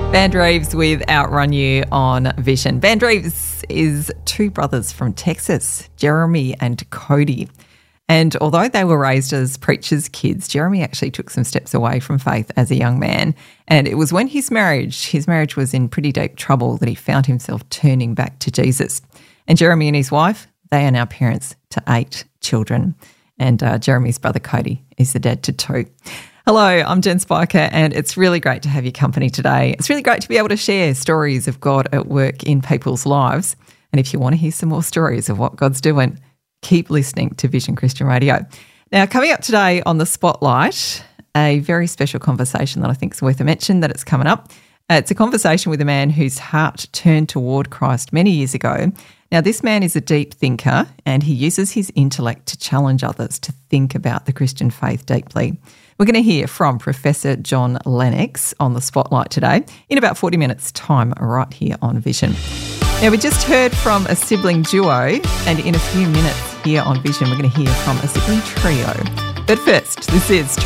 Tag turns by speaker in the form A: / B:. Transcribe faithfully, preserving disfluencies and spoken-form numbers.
A: Band Reeves with Outrun You on Vision. Band Reeves is two brothers from Texas, Jeremy and Cody. And although they were raised as preachers' kids, Jeremy actually took some steps away from faith as a young man. And it was when his marriage, his marriage was in pretty deep trouble, that he found himself turning back to Jesus. And Jeremy and his wife, they are now parents to eight children. And uh, Jeremy's brother Cody is the dad to two. Hello, I'm Jen Spiker, and it's really great to have your company today. It's really great to be able to share stories of God at work in people's lives. And if you want to hear some more stories of what God's doing, keep listening to Vision Christian Radio. Now, coming up today on the Spotlight, a very special conversation that I think is worth a mention that it's coming up. Uh, it's a conversation with a man whose heart turned toward Christ many years ago. Now, this man is a deep thinker, and he uses his intellect to challenge others to think about the Christian faith deeply. We're going to hear from Professor John Lennox on the Spotlight today in about forty minutes' time right here on Vision. Now, we just heard from a sibling duo, and in a few minutes here on Vision, we're going to hear from a sibling trio. But first, this is